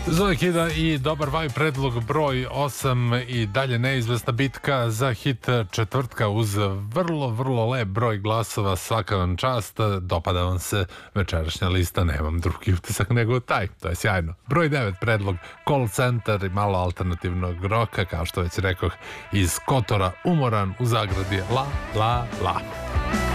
Zoe Kida i dobar vaj, predlog broj 8 i dalje neizvesna bitka za hit četvrtka uz vrlo lep broj glasova, svaka vam čast, dopada vam se večerašnja lista, nemam drugi utisak nego taj, to je sjajno. Broj 9 predlog Call Center i malo alternativnog roka, kao što već rekoh, iz Kotora, umoran u zagradi La La La.